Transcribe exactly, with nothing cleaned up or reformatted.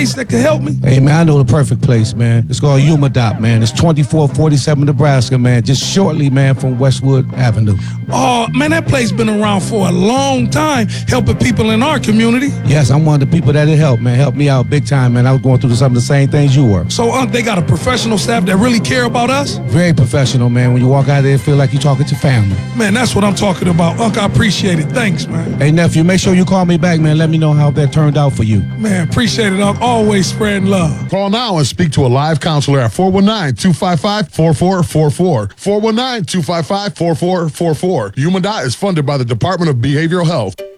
place that could help me? Hey, man, I know the perfect place, man. It's called Humadop, man. It's twenty-four forty-seven Nebraska, man. Just shortly, man, from Westwood Avenue. Oh, man, that place been around for a long time, helping people in our community. Yes, I'm one of the people that it helped, man. Helped me out big time, man. I was going through some of the same things you were. So, Unc, they got a professional staff that really care about us? Very professional, man. When you walk out there, feel like you're talking to family. Man, that's what I'm talking about. Unc, I appreciate it. Thanks, man. Hey, nephew, make sure you call me back, man. Let me know how that turned out for you. Man, appreciate it, Unc. Always spreading love. Call now and speak to a live counselor at four one nine, two five five, four four four four. four one nine, two five five, four four four four. Humadot is funded by the Department of Behavioral Health.